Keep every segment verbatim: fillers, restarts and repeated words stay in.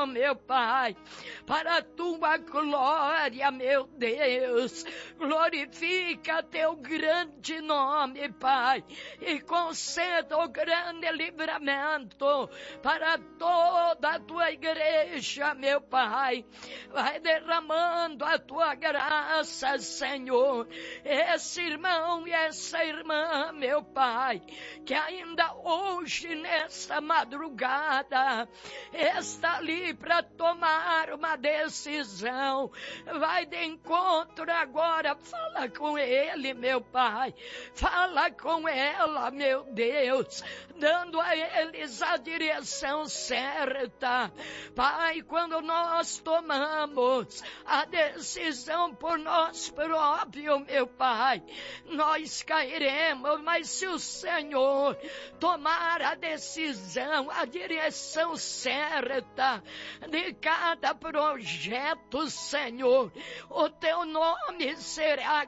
oh meu Pai, para a tua glória, meu Deus. Glorifica teu grande nome, Pai, e conceda o grande livramento para toda a tua igreja, meu Pai. Vai derramando a tua graça, Senhor. Esse irmão e essa irmã, meu Pai, que ainda hoje, nesta madrugada, está ali para tomar uma decisão. Vai de encontro agora, fala com ele, meu Pai. Fala com ela, meu Deus, dando a eles a direção certa. Pai, quando nós tomamos a decisão por nós próprios, meu Pai, nós cairemos, mas se o Senhor tomar a decisão, a direção certa de cada projeto, Senhor, o teu nome será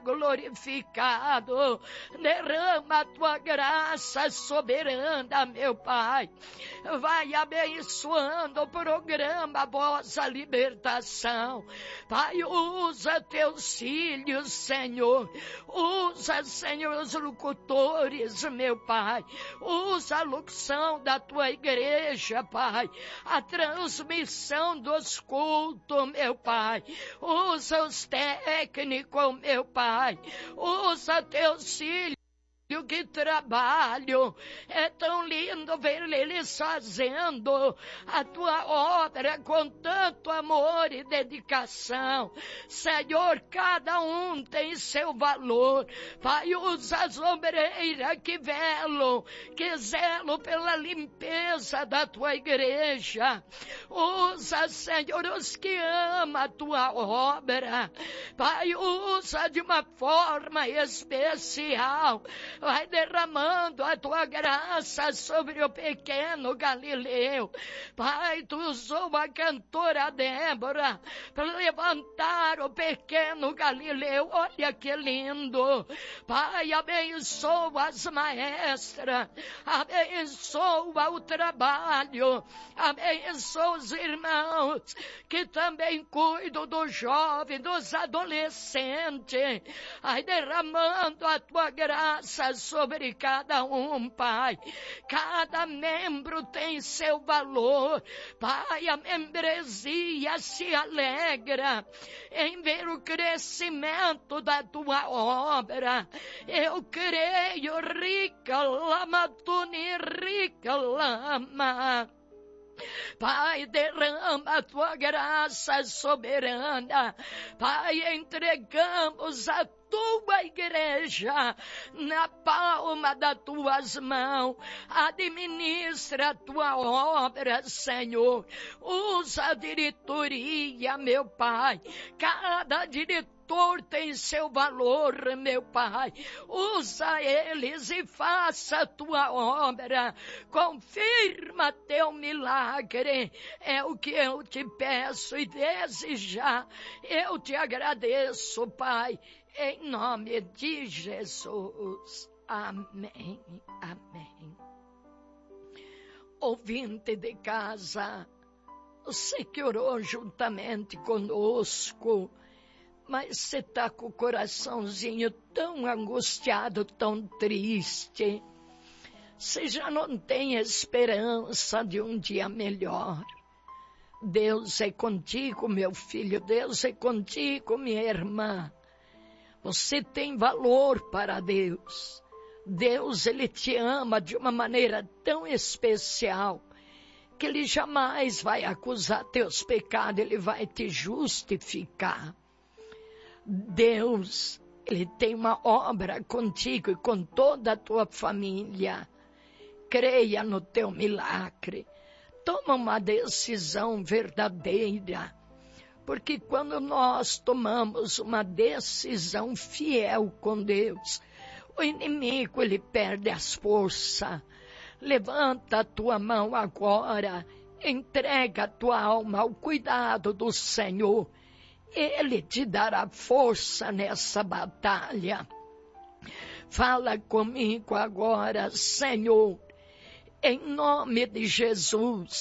glorificado. Derrama a tua graça soberana, meu Pai. Vai abençoando o programa Voz à Libertação. Pai, usa teus filhos, Senhor. Usa, Senhor, os locutores, meu Pai. Usa a locução da tua igreja, Pai. A transmissão dos cultos, meu Pai. Usa os técnicos, meu Pai. Usa teus filhos que trabalho. É tão lindo ver eles fazendo a tua obra com tanto amor e dedicação. Senhor, cada um tem seu valor. Pai, usa as obreiras que velam, que zelam pela limpeza da tua igreja. Usa, Senhor, os que amam a tua obra. Pai, usa de uma forma especial. Vai derramando a tua graça sobre o pequeno Galileu. Pai, tu usou a cantora Débora para levantar o pequeno Galileu. Olha que lindo. Pai, abençoa as maestras. Abençoa o trabalho. Abençoa os irmãos que também cuidam dos jovens, dos adolescentes. Vai derramando a tua graça sobre cada um, Pai. Cada membro tem seu valor. Pai, a membresia se alegra em ver o crescimento da tua obra. Eu creio, rica lama, tuni, rica lama. Pai, derrama a tua graça soberana. Pai, entregamos a tua igreja na palma das tuas mãos. Administra a tua obra, Senhor. Usa a diretoria, meu Pai. Cada diretor tem seu valor, meu Pai. Usa eles e faça a tua obra. Confirma teu milagre. É o que eu te peço e desejar. Eu te agradeço, Pai, em nome de Jesus. Amém. Amém. Ouvinte de casa, você que orou juntamente conosco, mas você está com o coraçãozinho tão angustiado, tão triste. Você já não tem esperança de um dia melhor. Deus é contigo, meu filho. Deus é contigo, minha irmã. Você tem valor para Deus. Deus, Ele te ama de uma maneira tão especial que Ele jamais vai acusar teus pecados. Ele vai te justificar. Deus, Ele tem uma obra contigo e com toda a tua família. Creia no teu milagre. Toma uma decisão verdadeira. Porque quando nós tomamos uma decisão fiel com Deus, o inimigo, ele perde as forças. Levanta a tua mão agora. Entrega a tua alma ao cuidado do Senhor. Ele te dará força nessa batalha. Fala comigo agora, Senhor, em nome de Jesus,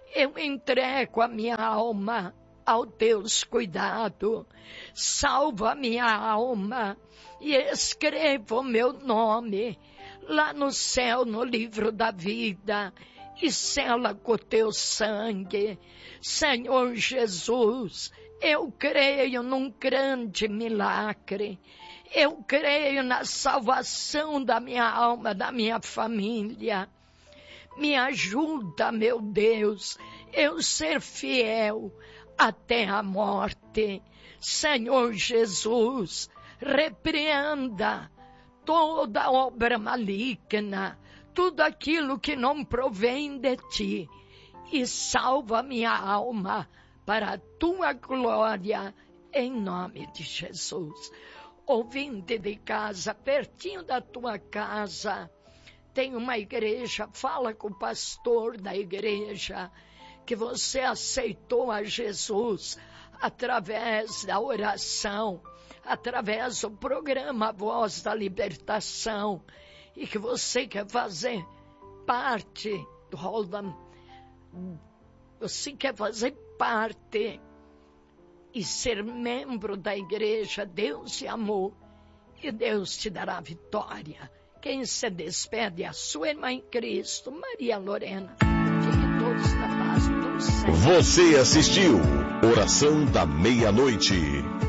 Eu entrego a minha alma ao teus cuidados. Salva a minha alma e escreva o meu nome lá no céu, no livro da vida, e sela com o teu sangue. Senhor Jesus, eu creio num grande milagre. Eu creio na salvação da minha alma, da minha família. Me ajuda, meu Deus, eu ser fiel até a morte. Senhor Jesus, repreenda toda obra maligna, tudo aquilo que não provém de ti, e salva minha alma para a tua glória, em nome de Jesus. Ouvinte de casa, pertinho da tua casa, tem uma igreja, fala com o pastor da igreja, que você aceitou a Jesus através da oração, através do programa Voz da Libertação, e que você quer fazer parte do Roldão, você quer fazer parte e ser membro da igreja. Deus te amou e Deus te dará vitória. Quem se despede é a sua irmã em Cristo, Maria Lorena. Fiquem todos na paz do Senhor. Você assistiu Oração da Meia-Noite.